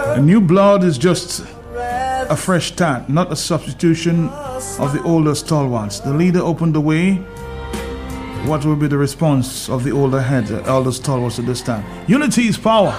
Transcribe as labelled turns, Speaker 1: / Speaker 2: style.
Speaker 1: A new blood is just a fresh start, not a substitution of the older stalwarts. The leader opened the way. What will be the response of the older head, elder stalwarts at this time? Unity is power.